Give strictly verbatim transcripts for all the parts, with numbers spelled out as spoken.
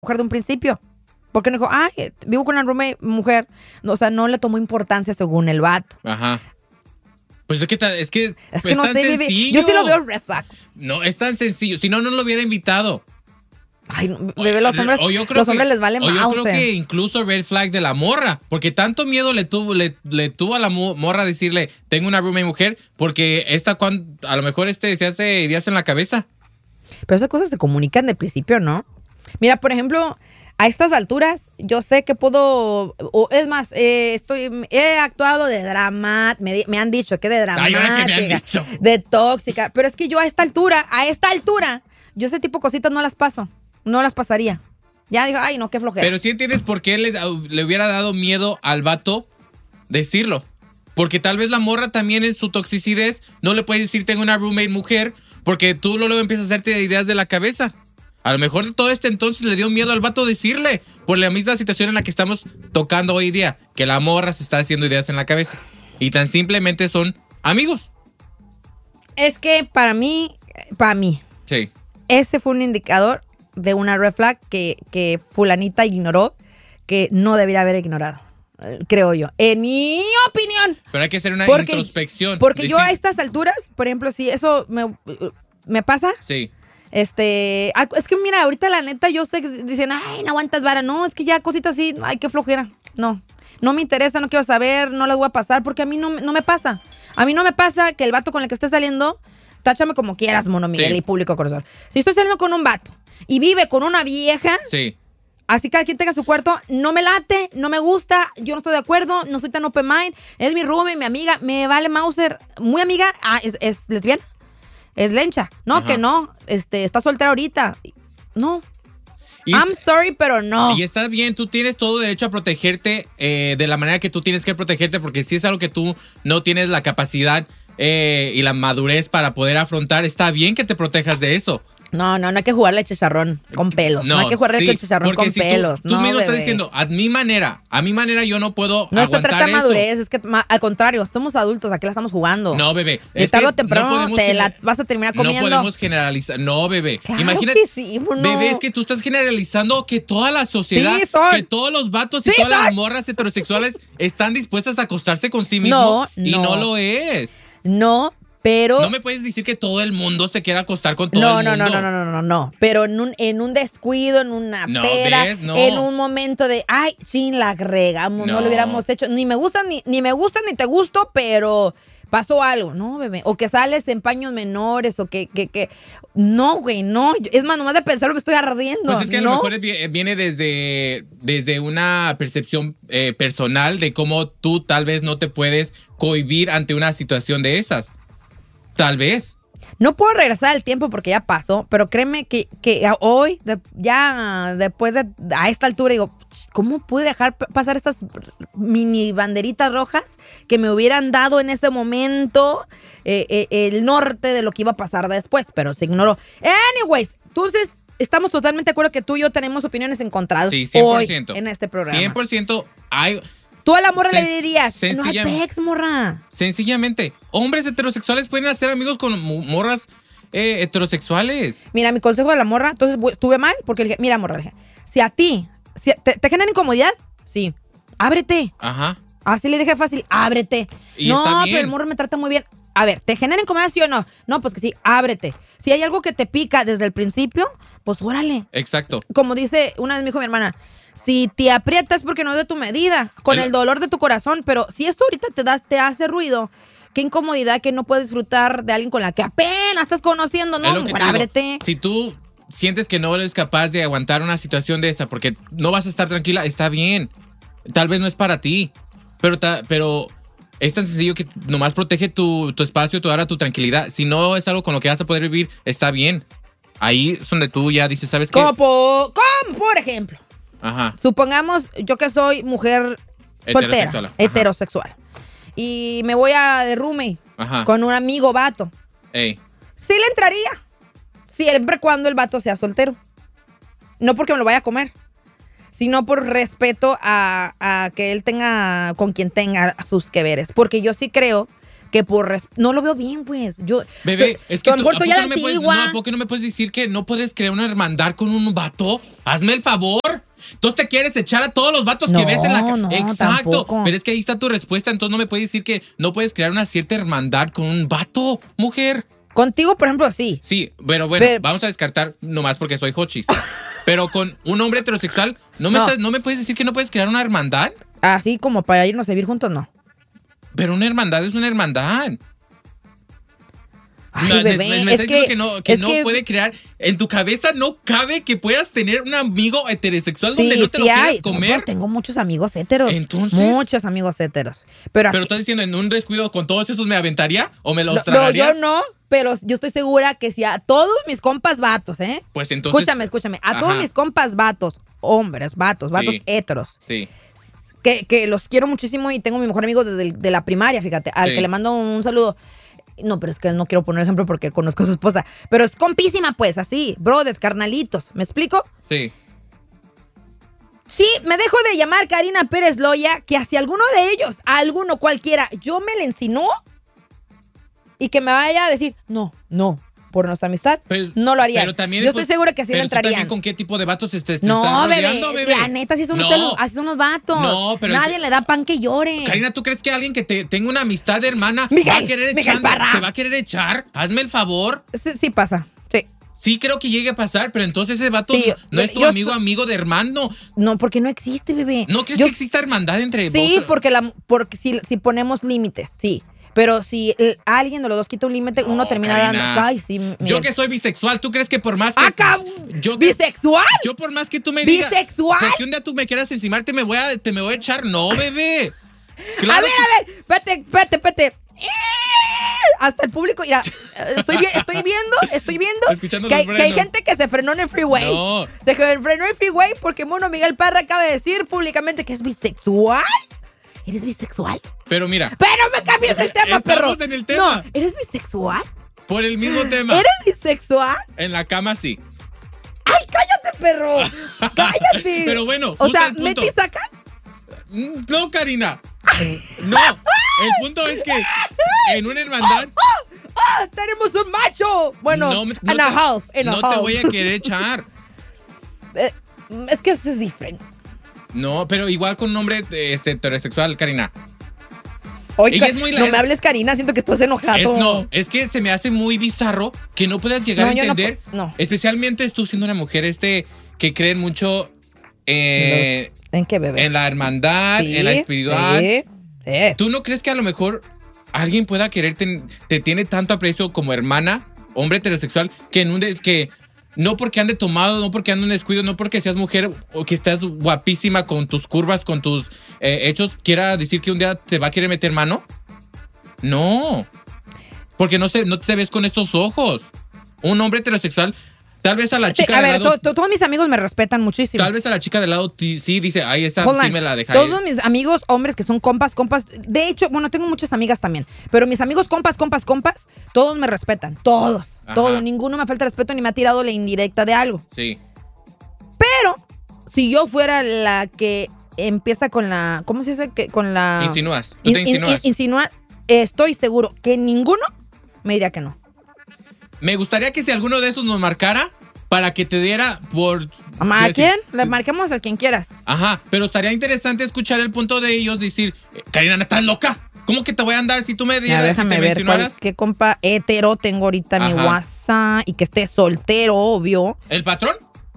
mujer de un principio. Porque no dijo, ay, vivo con una roommate mujer. No, o sea, no le tomó importancia según el vato. Ajá. Pues es que, ta- es que, Es es que no tan sé, bebé. sencillo. Yo sí lo veo red flag. No, es tan sencillo. Si no, no lo hubiera invitado. Ay, no, bebé, los hombres, O yo creo los que- hombres les vale o yo creo mouse. que incluso red flag de la morra. Porque tanto miedo le tuvo, le, le tuvo a la mo- morra decirle, tengo una roommate mujer, porque esta cuan- a lo mejor este se hace ideas en la cabeza. Pero esas cosas se comunican de principio, ¿no? Mira, por ejemplo, a estas alturas, yo sé que puedo... O es más, eh, estoy he actuado de drama... Me, di- me han dicho que de Ay, dramática, ahora que me han dicho. de tóxica. Pero es que yo a esta altura, a esta altura, yo ese tipo de cositas no las paso. No las pasaría. Ya digo, ay, no, qué flojera. Pero sí entiendes por qué le, le hubiera dado miedo al vato decirlo. Porque tal vez la morra también en su toxicidad no le puede decir tengo una roommate mujer, porque tú luego empiezas a hacerte ideas de la cabeza. A lo mejor todo este entonces le dio miedo al vato decirle, por la misma situación en la que estamos tocando hoy día, que la morra se está haciendo ideas en la cabeza. Y tan simplemente son amigos. Es que para mí, para mí, Sí. ese fue un indicador de una red flag que, que fulanita ignoró, que no debería haber ignorado, eh, creo yo. En mi opinión. Pero hay que hacer una Porque- introspección. Porque yo Decir- a estas alturas, por ejemplo, si eso me, me pasa, Sí. este, ah, es que mira, ahorita la neta yo sé que dicen, ay, no aguantas vara, no, es que ya cositas así, ay, qué flojera, no, no me interesa, no quiero saber, no las voy a pasar, porque a mí no, me- no me pasa, a mí no me pasa que el vato con el que esté saliendo, táchame como quieras, mono Miguel Sí. y público corazón, si estoy saliendo con un vato y vive con una vieja, Sí. así cada quien tenga su cuarto, no me late, no me gusta, yo no estoy de acuerdo, no soy tan open mind, es mi roomie, mi amiga, me vale Mauser, muy amiga, ah, es, es lesbiana, es lencha, no, Ajá. que no, este, está soltera ahorita, no, Y I'm es- sorry, pero no. Y está bien, tú tienes todo derecho a protegerte eh, de la manera que tú tienes que protegerte, porque si es algo que tú no tienes la capacidad eh, y la madurez para poder afrontar, está bien que te protejas de eso. No, no, no hay que jugarle chicharrón con pelos, no, hay que jugarle sí, chicharrón porque con si tú- pelos, Tú, no, mismo estás bebé. diciendo, a mi manera, a mi manera yo no puedo No se aguantar trata de eso. madurez, es que ma- al contrario, estamos adultos, aquí la estamos jugando. No, bebé. De es tarde que o temprano no podemos te la gener- vas a terminar comiendo. No podemos generalizar. No, bebé. Claro Imagínate. que sí, no. Bebé, es que tú estás generalizando que toda la sociedad, Sí, soy. que todos los vatos y Sí, todas soy. las morras heterosexuales están dispuestas a acostarse con sí mismos. No, y no. no lo es. No, pero... No me puedes decir que todo el mundo se quiera acostar con todo No, el no, mundo. no, no, no, no, no, no. Pero en un, en un descuido, en una No, pera, ¿ves? No. en un momento de, ay, chin, la regamos, no. No. lo hubiéramos hecho. Ni me gusta, ni, ni me gusta, ni te gusto, pero pasó algo, ¿no, bebé? O que sales en paños menores, o que, que, que. No, güey, no. Es más, nomás de pensar me estoy ardiendo. Pues es que a ¿no? lo mejor es vi- viene desde, desde una percepción eh, personal de cómo tú tal vez no te puedes cohibir ante una situación de esas. Tal vez. No puedo regresar al tiempo porque ya pasó, pero créeme que, que a- hoy, de- ya después de a esta altura, digo, ¿cómo pude dejar p- pasar estas mini banderitas rojas que me hubieran dado en ese momento eh, eh, el norte de lo que iba a pasar después? Pero se ignoró. Anyways, entonces estamos totalmente de acuerdo que tú y yo tenemos opiniones encontradas Sí, cien por ciento. hoy en este programa. cien por ciento hay... Tú a la morra Sen- le dirías, no hay sencilla- pex, morra. Sencillamente, hombres heterosexuales pueden hacer amigos con mu- morras eh, heterosexuales. Mira, mi consejo de la morra, entonces bu- estuve mal porque le dije, mira, morra, le dije, si a ti si te, te genera incomodidad, sí, ábrete. Ajá. Así le dije fácil, ábrete. Y no, está pero bien. el morro me trata muy bien. A ver, ¿te genera incomodidad, sí o no? No, pues que sí, ábrete. Si hay algo que te pica desde el principio, pues órale. Exacto. Como dice, una vez me dijo mi hermana, si te aprietas porque no es de tu medida, con El- el dolor de tu corazón, pero si esto ahorita te, das, te hace ruido, qué incomodidad que no puedes disfrutar de alguien con la que apenas estás conociendo, Es no, lo que mujer, te digo. ábrete. Si tú sientes que no eres capaz de aguantar una situación de esa porque no vas a estar tranquila, está bien. Tal vez no es para ti. Pero, ta- pero es tan sencillo que nomás protege tu, tu espacio, tu hora, tu tranquilidad. Si no es algo con lo que vas a poder vivir, está bien. Ahí es donde tú ya dices, ¿sabes qué? Como por, como por ejemplo, Ajá. supongamos yo que soy mujer soltera, Heterosexual, ajá. heterosexual, y me voy a de roommate Ajá. con un amigo vato. Ey. Sí le entraría, siempre cuando el vato sea soltero. No porque me lo vaya a comer, sino por respeto a, a que él tenga con quien tenga sus que veres. Porque yo sí creo que por... res- No lo veo bien, pues. Yo, Bebé, te- es que a lo tú, mejor ¿a tú poco ya no me de puedes, antigua. no, ¿a poco no me puedes decir que no puedes crear una hermandad con un vato? Hazme el favor. Entonces te quieres echar a todos los vatos No, que ves en la ca- no, Exacto. tampoco. Pero es que ahí está tu respuesta. Entonces no me puedes decir que no puedes crear una cierta hermandad con un vato, mujer. Contigo, por ejemplo, sí. Sí, pero bueno, Pero- vamos a descartar nomás porque soy hochis. Pero con un hombre heterosexual, ¿no me, No. estás- ¿no me puedes decir que no puedes crear una hermandad? Así como para irnos a vivir juntos, no. Pero una hermandad es una hermandad. Ay, No, me- bebé, me, me es está diciendo que- que no, que es no que- puede crear. En tu cabeza no cabe que puedas tener un amigo heterosexual Sí, donde no te sí lo hay. quieras No, comer. pues tengo muchos amigos heteros. Entonces- Muchos amigos heteros. Pero, Pero aquí- estás diciendo, en un descuido con todos esos me aventaría o me los no, no, tragarías. yo no, pero yo estoy segura que si a todos mis compas vatos, ¿eh? Pues entonces. Escúchame, escúchame. A Ajá. todos mis compas vatos, hombres, vatos, vatos Sí. heteros, Sí. que, que los quiero muchísimo y tengo mi mejor amigo desde el- de la primaria, fíjate, al Sí. que le mando un saludo. No, pero es que no quiero poner ejemplo porque conozco a su esposa. Pero es compísima, pues, así, brothers, carnalitos. ¿Me explico? Sí. Sí, me dejo de llamar Karina Pérez Loya, que hacia alguno de ellos, a alguno cualquiera, yo me le insinuó y que me vaya a decir, no, no, por nuestra amistad, Pero- no lo haría. pero también, yo pues, estoy segura que sí le pero tú también entrarían. con qué tipo de vatos te, te No, estás bebé, rodeando, bebé. la neta, así son, No. ustedes, así son los vatos. No, pero Nadie es- le da pan que llore. Karina, ¿tú crees que alguien que te tenga una amistad de hermana Miguel, va a querer Miguel echar, Parra. te va a querer echar? Hazme el favor. Sí, sí pasa, sí. Sí creo que llegue a pasar, pero entonces ese vato Sí, no, no yo- es tu yo amigo, so- amigo de hermano. No, porque no existe, bebé. ¿No crees Yo- que exista hermandad entre Sí, vosotros? porque, la, porque si, si ponemos límites, sí. Pero si el- alguien de los dos quita un límite, uno No, termina Karina. dando. Ay, sí, Yo Miguel. que soy bisexual, ¿tú crees que por más que... ¡Acá! Yo que- ¿Bisexual? Yo por más que tú me digas... ¿Bisexual? Porque un día tú me quieras encimar, te me voy a, te me voy a echar. No, bebé. a Claro ver, que- a ver, espérate, espérate, espérate. Hasta el público, mira, estoy, vi- estoy viendo, estoy viendo Escuchando que, los hay, que hay frenos. gente que se frenó en el freeway. No. Se frenó en el freeway porque mono Miguel Parra acaba de decir públicamente que es bisexual. ¿Eres bisexual? Pero mira, Pero me cambias el tema, Estamos perro. en el tema. No, ¿eres bisexual? por el mismo tema. ¿Eres bisexual? En la cama sí. ¡Ay, cállate, perro! ¡Cállate! Pero bueno, O justo sea, el punto. ¿mete y sacas? Mm, No, Karina. No. El punto es que en una hermandad ¡Ah! ¡Tenemos un macho! Bueno, no, me- no and a te- half, and a no te half. voy a querer echar. Eh, es que eso es diferente. No, pero igual con un hombre este, heterosexual, Karina. Oye, Ella es muy no la- me hables, Karina, siento que estás enojado. Es, no, es que se me hace muy bizarro que no puedas llegar No, a yo no entender. pu- no. Especialmente tú siendo una mujer este que creen mucho eh, ¿En qué, bebé? en la hermandad, Sí, en la espiritual. Sí, sí. ¿Tú no crees que a lo mejor alguien pueda quererte, te tiene tanto aprecio como hermana, hombre heterosexual, que en un des- que no porque ande tomado, no porque ande un descuido, no porque seas mujer o que estás guapísima con tus curvas, con tus eh, hechos, quiera decir que un día te va a querer meter mano? No. Porque no, se, no te ves con esos ojos. Un hombre heterosexual, tal vez a la Sí, chica a de ver, lado, to- to- todos mis amigos me respetan muchísimo. tal vez a la chica de lado ti- sí dice, ay, esa Hold sí on. me la deja Todos ir. mis amigos hombres que son compas, compas. De hecho, bueno, tengo muchas amigas también. Pero mis amigos compas, compas, compas, todos me respetan. Todos. Ajá. Todos. Ninguno me falta respeto ni me ha tirado la indirecta de algo. Sí. Pero, si yo fuera la que empieza con la. ¿Cómo se dice? Que con la. Insinúas. Tú te In- in- insinúas. insinuar, estoy seguro que ninguno me diría que no. Me gustaría que si alguno de esos nos marcara para que te diera por... ¿A decir- quién? Le marquemos a quien quieras. Ajá, pero estaría interesante escuchar el punto de ellos, decir, eh, Karina, ¿estás loca? ¿Cómo que te voy a andar si tú me Ya, dieras, si déjame te ver cuál, mencionaras? qué compa hetero tengo ahorita en mi Ajá. WhatsApp y que esté soltero, obvio. ¿El patrón?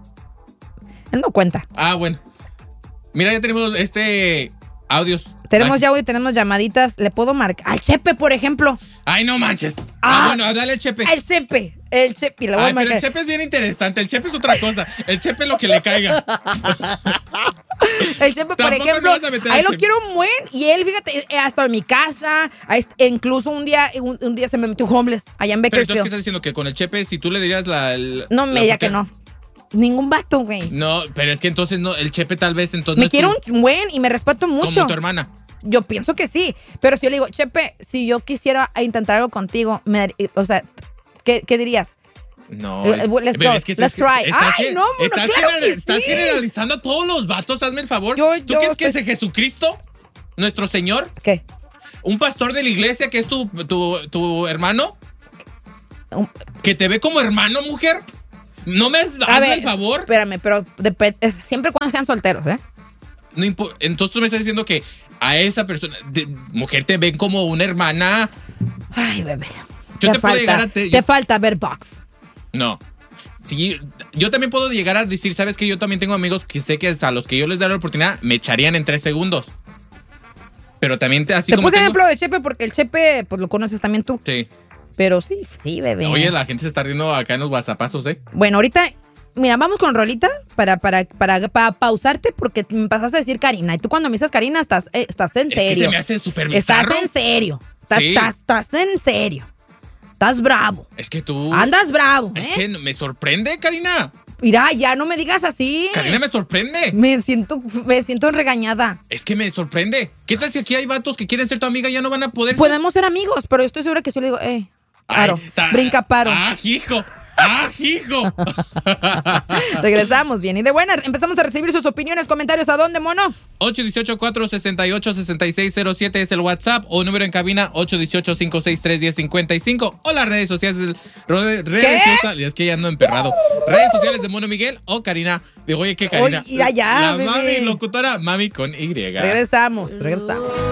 Él no cuenta. Ah, bueno. Mira, ya tenemos este audios. Tenemos Ay. ya hoy, tenemos llamaditas. Le puedo marcar. Al Chepe, por ejemplo. Ay, no manches. Ah, Ah, bueno, dale el chepe. El Chepe. El Chepe. Le voy Ay, a pero marcar. el chepe es bien interesante. El chepe es otra cosa. El chepe es lo que le caiga. El Chepe, por Tampoco me ejemplo. vas a meter Ahí al lo Chepe. quiero un buen. Y él, fíjate, eh, hasta en mi casa. ahí est- e incluso un día, un, un día se me metió homeless allá en Pero entonces, ¿qué Bakersfield. estás diciendo? Que con el chepe, si tú le dirías la... la- No la me diría que oportunidad- no. Ningún vato, güey. No, pero es que entonces no, el chepe tal vez entonces... no Me es quiero tu- un buen y me respeto mucho. Como tu hermana. Yo pienso que sí, pero si yo le digo, Chepe, si yo quisiera intentar algo contigo, me dar- o sea, ¿qué, qué dirías? No, Eh, eh, let's bebé, go, es que let's estás, try. estás, Ay, gen- no, mono, estás, claro general- que estás sí. generalizando a todos los vatos, hazme el favor. Yo- ¿Tú yo crees que estoy- ese Jesucristo, nuestro Señor, ¿Qué? un pastor de la iglesia que es tu, tu, tu hermano, que te ve como hermano, mujer. No me hazme A ver, el favor. Espérame, pero dep- es siempre cuando sean solteros, ¿eh? No impo- Entonces tú me estás diciendo que a esa persona, de, mujer, te ven como una hermana. Ay, bebé. Yo te, te puedo falta, llegar a... Te, te yo, falta ver box. no. Sí, yo también puedo llegar a decir, ¿sabes qué? Yo también tengo amigos que sé que a los que yo les daré la oportunidad me echarían en tres segundos. Pero también te, así Te como puse tengo, ejemplo de Chepe porque el Chepe, pues lo conoces también tú. Sí. Pero sí, sí, bebé. Oye, la gente se está riendo acá en los WhatsAppazos, ¿eh? Bueno, ahorita, mira, vamos con rolita para, para, para, para pausarte porque me pasaste a decir Karina. Y tú cuando me dices Karina, estás, eh, estás en serio. Es que se me hace súper Estás bizarro. en serio. Estás, Sí. estás, estás en serio. Estás bravo. Es que tú... Andas bravo, ¿eh? Es que me sorprende, Karina. Mira, ya no me digas así. Karina, me sorprende. Me siento, me siento regañada. Es que me sorprende. ¿Qué tal si aquí hay vatos que quieren ser tu amiga y ya no van a poder ser? Podemos ser amigos, pero yo estoy segura que yo le digo, eh, paro, Ay, ta- brinca paro. ¡Ah, hijo! ¡Ah, hijo! Regresamos bien y de buenas. Empezamos a recibir sus opiniones, comentarios. ¿A dónde, mono? ocho uno ocho, cuatro seis ocho, seis seis cero siete es el WhatsApp o número en cabina ocho uno ocho, cinco seis tres, uno cero cinco cinco o las redes sociales redes ¿Qué? sociales, es que ya ando emperrado. Redes sociales de Mono Miguel o Karina. Digo, oye, ¿qué Karina? Oye, ya, ya, La bebé. mami locutora, mami con Y. Regresamos, regresamos.